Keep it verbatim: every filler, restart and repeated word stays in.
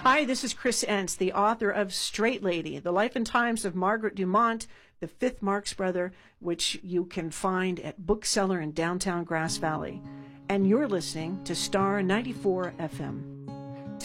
Hi, this is Chris Entz, the author of Straight Lady, The Life and Times of Margaret Dumont, the fifth Marx Brother, which you can find at Bookseller in downtown Grass Valley. And you're listening to Star ninety-four F M.